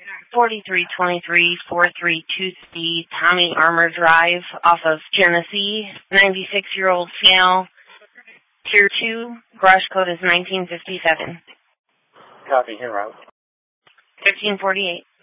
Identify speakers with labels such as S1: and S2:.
S1: 4323 4323 Tommy Armour Drive off of Genesee. 96-year-old female. Tier 2. Garage code is 1957.
S2: Copy, en route.
S1: 1348.